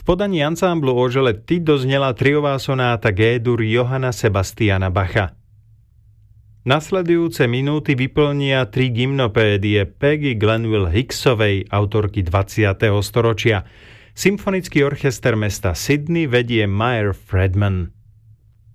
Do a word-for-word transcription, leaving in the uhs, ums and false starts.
V podaní ansámblu Oželety doznela triová sonáta G-dur Johanna Sebastiana Bacha. Nasledujúce minúty vyplnia tri gymnopédie Peggy Glenville Hicksovej, autorky dvadsiateho storočia. Symfonický orchester mesta Sydney vedie Meyer Fredman.